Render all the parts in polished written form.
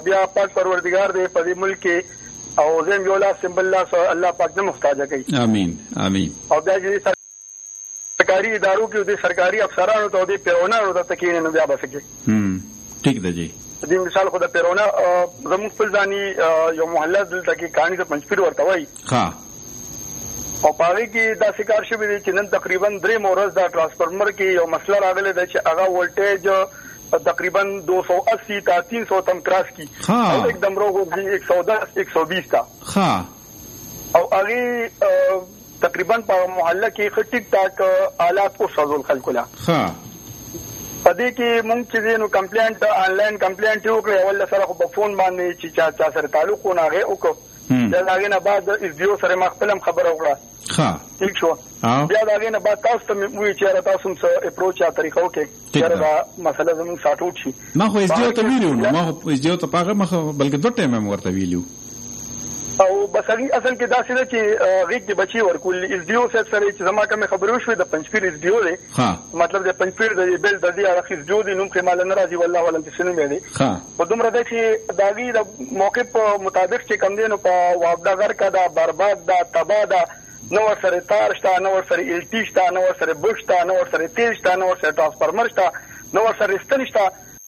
بیا پاک پروردگار دې په دې ملک کې او زم یو لا سمبل الله پاک دې محتاج کوي. امين امين. او دا چې سرکاري ادارو کې د سرکاري افسرانو ته د پیرونانو د تکینې نه بیا بسکه. ٹھیک ده جی. د مثال خو د پیرونا زموږ خپل ځاني یو محله دلته کې کہانی د پنځپیر ورته وای. ها. او پاره کې دا شکار شوی دی چې نن تقریبا 3 مورز دا ترانسفارمر کې یو مسله راغله د چې هغه ولټیج تقریبا 280 تا 300 تم کراس کی او एकदम روغ 110 120 تا. ها. او هغه تقریبا په محله کې ټیک ټاک آلات او شذول خلکو لا. ها. پدې کې مونږ چې نو کمپلینټ آنلاین کمپلینټ وکړو ول سره په فون باندې چې چا سره تعلق نه غي وکړو. دا هغه نه بعد اس دیو سره مخفلم خبر وکړه. ها. ٹھیک شو. بیا دا هغه نه بعد تاسو ته وی چې تاسو سم اپروچ یا طریقو کې چې دا مسله زموږ ساتوټ شي. ما خو اس دیو ته ویلو نو ما خو اس دیو ته پاغه مخ بلکې دوه ټایم هم ورته ویلو. او بس اصل کې دا څه چې غیږ کې بچي ورکول اس دیو سره چې زما کوم خبرو شوې د پنځپیر اس دیو دی. مطلب د پنځپیر د بل د دې اخیز جو دي نوم کې مال نه راځي والله ولم تسنو مې دي. په دومره د چې داغي د موقع په مطابق چې کم دي نو په وابدا غر کا دا برباد دا تبا دا نو سره تار شته نو سره الټی شته نو سره بوش شته نو سره تیل شته نو سره ترانسفارمر شته نو سره استن شته.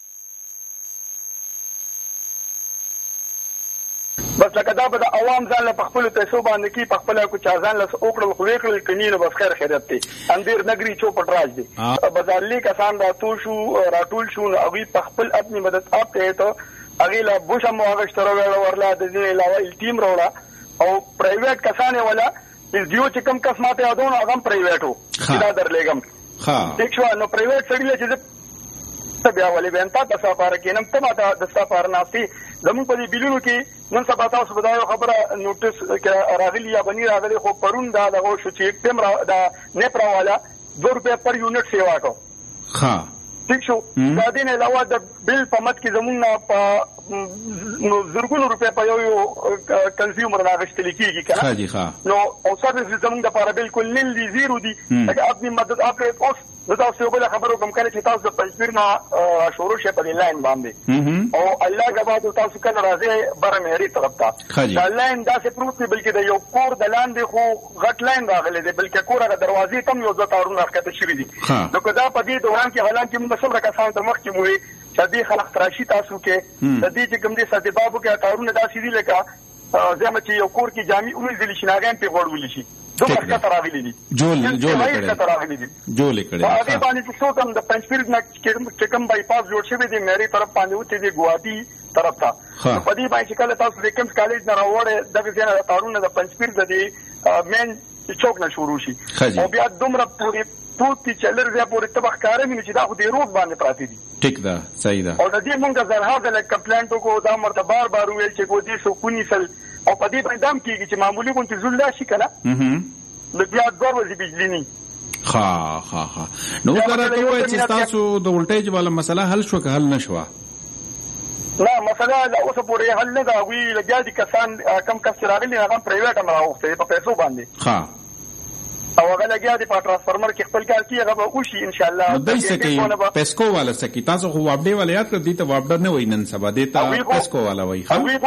بس لکه دا به د عوام ځان له خپل پیسو باندې کې په خپل کو چا ځان له اوکړل خو وکړل کني نو بس خیر خیرت دی اندیر نګری چوپټ راځ دی بازارلی کسان راتول شو هغه په خپل خپل مدد اپ ته ته هغه لا بوشم هغه شتره ورلا د دې علاوه الټیم روړه او پرایویټ کسانه ولا اس دیو چې کم قسمه یادونه هغه پرایویټو دا درلېګم. ها. ٹھیک شو. نو پرایویټ سړي چې بیا ولې بنتا تاسو لپاره کې نن ته ماته د سفر نافي زموږ په دې بیلونو کې نن سبا تاسو به دا خبره نوټس کې راغلی یا بنی راغلی خو پرون دا دغه شو چې ټیم را دا نه پرواله 2 روپیا پر یونټ سیوا کو. ها. ٹھیک شو. دا دین علاوه د بل په مت کې زموږ په زرګونو روپیا په یو کنزیومر راغشتل کیږي کنه. ها جی ها. نو او سرویس زموږ د لپاره بالکل نل دی زیرو دی. اګه خپل مدد اپریټ اوس نو تاسو یو بل خبرو کوم کله چې تاسو د پنځپیر نه شروع شې په لاین باندې او الله غواړي تاسو کله راځي برمهري طرف ته دا لاین دا څه پروت دی بلکې د یو کور د لاندې خو غټ لاین راغلی دی بلکې کورغه دروازې تم یو ځای تارونه راکته شوې دي. نو کدا په دې دوران کې حالان کې موږ څومره کسان ته مخ کې موي چې دې خلک تراشي تاسو کې د دې چې کوم دې ساتبابو کې تارونه داسې دي لکه زما چې یو کور کې جامع اونې ځلې شناګان په غوړولې شي دوه څه راغلي دي جول کړي هغه باندې چې څو تم د پنځپیر نه چې کوم بایپاس جوړ شوی دی مېري طرف باندې وته دی ګوهاټي طرف ته په دې باندې کله تاسو د کمز کالج نه راوړې دغه ځای نه تارونه د پنځپیر د دې مین چوک نه شروع شي او بیا دومره پوری پوتې چلر زه پورې تبخ کارم چې دا خو دې روډ باندې پراته دي. ٹھیک ده صحیح ده. او د دې مونږه زرها د کمپلینټ کو دا مرته بار ویل چې کو دې سو کونی سل او په دې باندې دام کیږي چې معمولی کوم ته زول شي کنه. نو بیا دروازې بجلی نه. ها نو درته وای چې تاسو د ولټیج والا مسله حل شو که حل نشوه؟ نه مسله دا اوس پورې حل نه دا وی لګیا دي کسان کم کس راغلي هغه پرایویټ هم راوخته په پیسو باندې. ها. او هغه لګیا دي په ترانسفارمر کې خپل کار کوي هغه به وشي ان شاء الله. دای څه کوي پیسکو والا څه کوي تاسو خو واپډې والا یاد کړی ته واپډر نه وای نن سبا دیتا پیسکو والا وای. هغه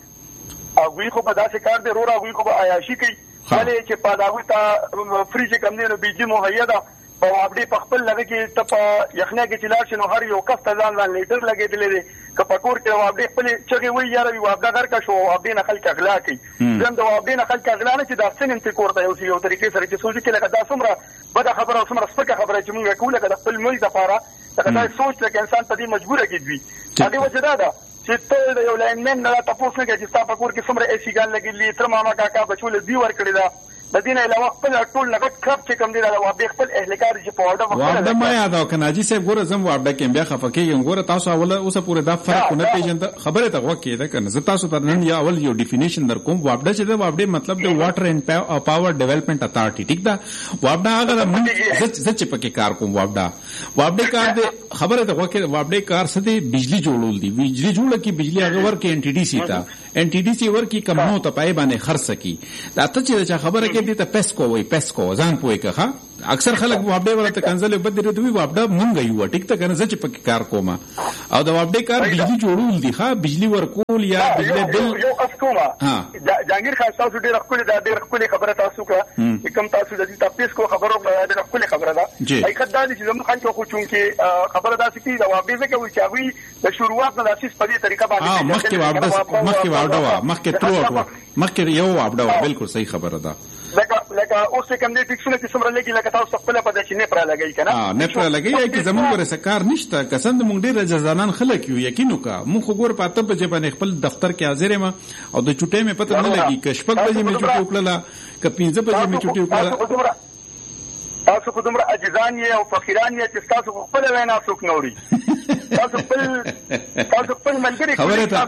خو په داسې کار دی رورا هغه خو عیاشي کوي ولې چې په داوی ته فریج کم نه نو بيجي مهیا ده او واپډې په خپل لګي کې ته په یخنه کې چلار شنو هر یو کس ته ځان لیټر لګېدلې دي که په کور کې واپډې خپل چغي وی یاره وی واپډا غر کا شو واپډې نه خلک اغلا کوي زم د واپډې نه خلک اغلا نه چې دا څنګه ته کوړته یو طریقې سره چې سوچ کې لکه دا څومره بده خبره او څومره سپکه خبره چې موږ کوله کله خپل ملک لپاره دا سوچ لکه انسان په دې مجبوره کیږي هغه وجه دا چې ته یو لاینمن نه تاسو نه کې چې تاسو په کور کې څومره اسی ګان لګېلې تر ماما کاکا بچول دی ور کړی دا د دې نه علاوه خپل ټول لګټ خراب چې کم دی دا واپډې خپل اهلکار چې په واپډه ما یاد او کناجي صاحب ګوره زم واپډه کې بیا خفکیږم ګوره تاسو اول اوسه پوره دا فرق نه پیژند خبره ته وکړه دا کنه زه تاسو ته نن یا اول یو ډیفینیشن در کوم واپډه چې دا واپډه مطلب د واټر اینڈ پاور ډیولپمنٹ اتھارټي ټیک دا واپډه هغه زه چې پکې کار کوم واپډه کار دې خبره ته وکړه واپډه کار څه دی بجلی جوړول دي بجلی جوړه کی بجلی هغه ورکه ان ټي ډي سي تا ان ټي ډي سي ورکی کمنو ته پای باندې خرڅ کی دا ته چې خبره کې دې ته پیسکو ځان پوي که ها اکثر خلک وابډه ولته کنځل بد درته وی وابډه مونږ یو ټیک ته کنه چې پکې کار کوم او دا وابډه کار بجلی جوړول دي ښا بجلی ورکول یا بجلی بل یو اسکوما جانگیر خان تاسو ډېر خپل خبره تاسو کړه کوم تاسو د تاسو کو خبرو ډېر خپل خبره ده حقیقت دا چې زموږ خلک خو چونکې خبره ده چې دا وابډه کې وي چې هغه د شروعات نه داسې په دې طریقه باندې مخکې یو وابډه بالکل صحیح خبره ده لکه اوس کوم دې ټیکسونه چې څومره لګي لکه تاسو خپل په دې نه پره لګي کنه نه پره لګي چې زموږ ورسره کار نشته کسند مونږ ډېر جزانان خلک یو یقین وکا مونږ خو ګور پاته په جبن خپل دفتر کې حاضر ما او د چټې مې پته نه لګي ک شپږ بجې مې چټي وکړه ک 15 بجې مې چټي وکړه تاسو په دومره عجزان یې او فقیران یې چې تاسو خپل وینا څوک نوري تاسو خپل منځري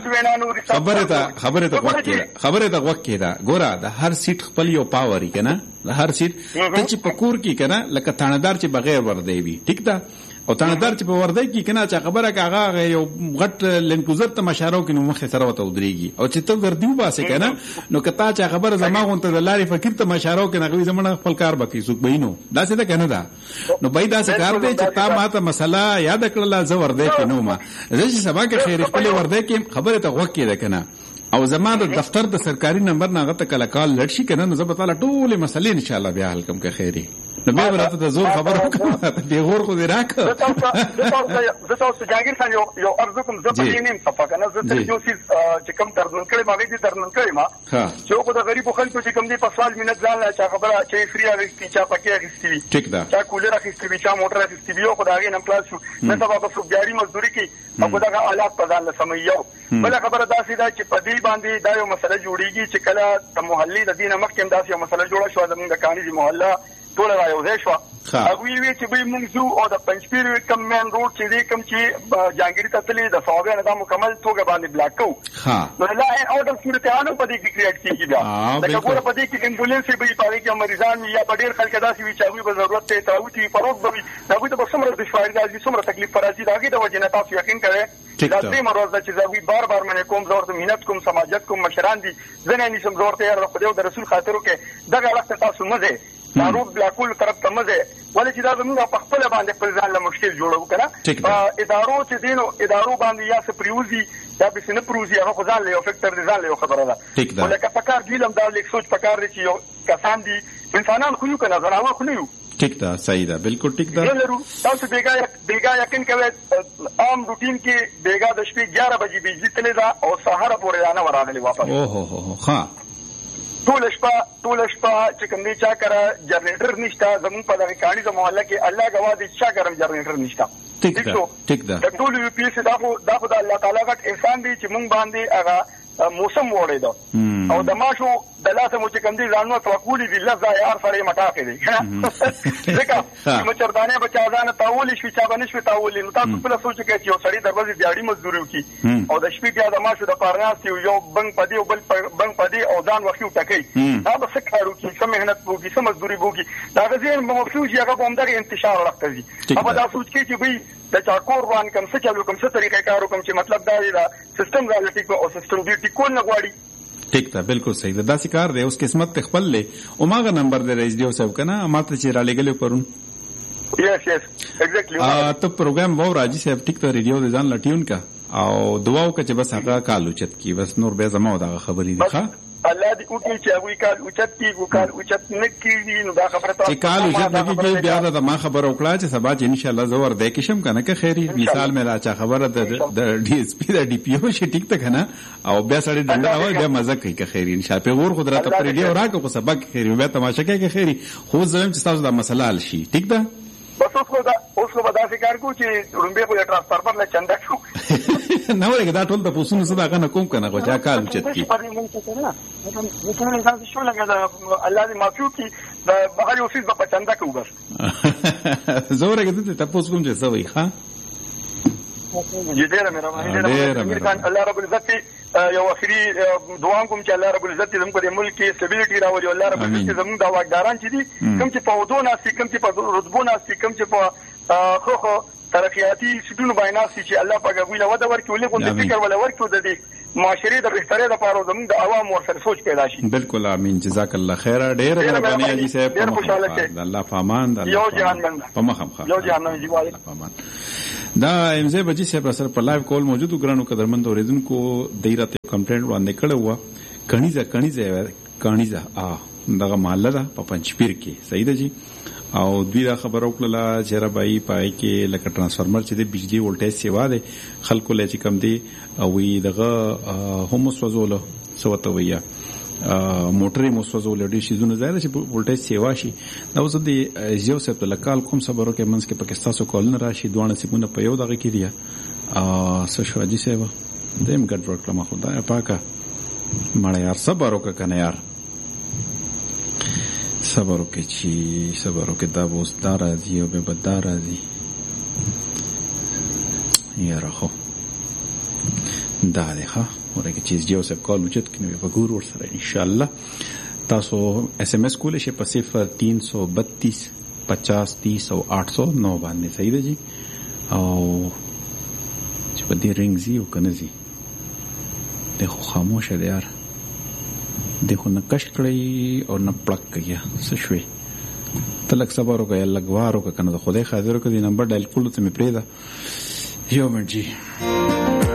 خبره ته وکړه دا ګوره د هر سیټ خپل یو پاوري کنه د هر سیټ ته چې پکور کی کنه لکه تانیدار چې بغیر ورده وي ټیک ده او تانیدار چې په ورده کی کنه چې خبره کاغه یو غټ لنکوزر ته مشارو کې نو مخه سره وته ودرېږي او چې ته ګرځیو باسه کنه نو کته چې خبره زما غونته د لارې فکر ته مشارو کې نغوي زمونه خپل کار بکی سوق بینو دا څه ده کنه دا نو بای دا څه کار دی چې تا ماته مسله یاد کړل زه ورده کې نو ما زه چې سبا کې خیر خپل ورده کې خبره ته وکړه ده کنه او زما د دفتر د سرکاري نمبر نه غته کله کال لړشي کنه نو زه به تعالی ټول مسلې ان شاء الله بیا حل کوم که خیری نو به ورته د زور خبرو کوم به غور خو دې راک زه تاسو جانگیر خان یو ارزو کوم زه په نیم صفه کنه زه ته یو څه چې کوم ترنن کړي ما دې ترنن کړي ما چې په د غریب خلکو چې کوم دې په سوال مینت ځان لا چې خبره چې فری اغستی چا پکې اغستی ټیک ده چا کولر اغستی چا موټر اغستی یو خدای نه پلاس شو نه سبا په سوګیاري مزدوري کې او دغه آلات په ځان له سميو بل خبره داسې ده چې په دې باندې دا یو مسله جوړیږي چې کله د محلي د دینه مخکې داسې یو مسله جوړه شو زموږ د کانیزي محله ټول رايوځي شو هغه وی چې به موږ زو او د پنځپیر کم مین روډ چې دې کم چې جانګيري ته تللی د صوابه نه د مکمل توګه باندې بلاک کو نو لا اورډر صورتانو په دې کې کریټ کیږي بیا دا ګوره په دې کې امبولانس به پاره کې مریضان یا ډېر خلک داسې وي چې هغه به ضرورت ته تراوتی پروت به دا به د څومره د شواري د څومره تکلیف راځي داګه د وجه نه تاسو یقین کړئ دا دې مروزه چې زوی بار منه کوم زور ته مهنت کوم سماجت کوم مشران دي زنه نشم زور ته یار خدای او د رسول خاطرو کې دغه وخت تاسو مزه دارود بلاکول طرف ته مزه ولې چې دا زموږ په خپل باندې خپل ځان له مشکل جوړو کنه ادارو چې دینو ادارو باندې یا سپریوزي یا به سن پروزي هغه ځان له فیکټر ځان له خبره ده ولکه پکار دی لم دا لیک سوچ پکار دي چې یو کسان دي انسانان خو یو کنه زراوه خو نه یو ٹھیک ده صحیح ده بالکل ٹھیک ده تاسو بیگا یقین کوي عام روټین کې بیگا د شپې 11 بجې بجلی تللی دا او سهار پورې نه ورغلی واپس اوه ها ټول شپه چې کوم دي چا کرا جنریټر نشته زمون په دغه کاڼي د محله کې الله غوا دي چا کرم جنریټر نشته ټیک ده ټول یو پی سي دا خو د الله تعالی غټ احسان دی چې مونږ باندې هغه موسم وړي دا او د ماشو د لاسه مو چې کوم دي ځانو توکولي دي لږه یار سره مټاکې دي ځکه مچردانه بچاځانه تاول شي چا باندې شي تاول نو تاسو په سوچ کې چې یو سړی دروازه دیاړي مزدوري وکي او د شپې بیا د ماشو د پارناس یو بنګ پدی او بل بنګ پدی او ځان وخیو ټکې دا به څه کارو کې سم مهنت وکي سم مزدوري وکي دا غزين مفروض یې هغه بومدغه انتشار راځي هغه دا سوچ کې چې وي د چاکور وان کوم څه چلو کوم څه طریقې کارو کوم چې مطلب دا دی دا سیستم غالټیک او سیستم دی ټیکول نه غواړي ٹھیک ده بالکل صحیح ده دا کار دی اوس قسمت خپل له او ماغه نمبر دی رئیس دیو صاحب کنه ماته چې را لګلې پرون یس ایگزیکټلی ته پروګرام وو راځي صاحب ټیک ته ریډیو دې ځان لټیون کا او دعاو کا چې بس هغه کال اوچت کی بس نور به زمو دا خبرې دي ښا الله دې او کې چې هغه کال اوچت کی وکال اوچت نکړي نو دا خبره ته چې کال اوچت نکړي بیا دا ما خبر وکړه چې سبا چې ان شاء الله زور دې کې شم کنه که خیری مثال مې راچا خبره د ډي اس پی د ډي پی او شي ټیک ته کنه او بیا سړی ډنډا وای بیا مزه کوي که خیری ان شاء الله په ور قدرت پر ریډیو راکو په سبا کې خیری بیا تماشا کوي که خیری خو زم چې تاسو دا مسله حل شي ټیک ده بس اوس کو دا ذکر کو چې رومبه په ترانسفارمر له چنده شو نه ولګا دا ټول د پوسونو صدا کنه کوم کنه غوچا کال چت کی الله دې معفو کی د بهر اوسیس په چنده کو بس زوره کې ته تاسو کوم څه وای ښا ډېر مهرباني الله رب العزت یو اخري دعا کوم چې الله رب العزت زموږ د ملک کې سټیبিলিټي راوړي الله رب العزت زموږ د واګداران چې دي کوم چې په ودونه سي کوم چې په رتبونه سي کوم چې په خو ترقیاتی سټونو باندې چې الله پاک غوښله ودا ورکړي ولې کوم فکر ولا ورکړي د دې معاشري د بهتري لپاره زموږ د عوام ورسره سوچ پیدا شي. بالکل امين جزاك الله خیر. ډېر مهرباني حاجی صاحب. ډېر خوشاله شه. الله پامان د یو جهان مننه په مخه یو جهان مننه جوړه پامان. دا امزه بجی صاحب سره په لایو کول موجود ګرانو قدرمند اوریدونکو دایره کمپلینټ وړاندې کړو و کانیزه دغه محله ده په پنځپیر کې. صحیح ده جی. او دوی دا خبر وکړه چې ربای پای کې لکه ترانسفارمر چې د بجلی ولټیج سیوا ده خلکو لې چې کم دی او وی دغه هم وسوځول سوته ویا موټرې مسوځول ډېر شي زونه ځای چې ولټیج سیوا شي. دا اوس د یو سپت لکال کوم صبرو کې منځ کې پاکستان سو کول نه راشي دوه سیمونه په یو دغه کې دی څه شو حاجی صاحب دیم ګډ ورک لمه خدای پاکه مړ یار صبر وکړه کنه یار صبر وکړه دا به اوس دا راځي او به دا راځي یاره خو دا دی ښه ورکه چې یو سب کال وجود کنه به ګور ور سره ان شاء الله. تاسو اس ام اس کولې شي په 0332 50 30 او 809 باندې. صحیح ده جی. او چې په دې رنګ زی او کنه زی دغه خاموشه دی یار دغه نه کش کړی او نه پړک کیا څه شوي تلک صبر وکړه لګوار وکړه کنه خدای خاطر وکړه. نمبر ډایل کول ته مې پرې دا یو منټ جی.